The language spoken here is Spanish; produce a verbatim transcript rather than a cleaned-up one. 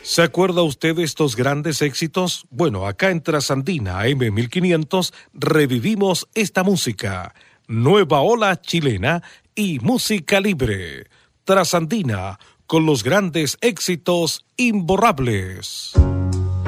¿Se acuerda usted de estos grandes éxitos? Bueno, acá en Trasandina M mil quinientos revivimos esta música. Nueva ola chilena y música libre. Trasandina, con los grandes éxitos imborrables.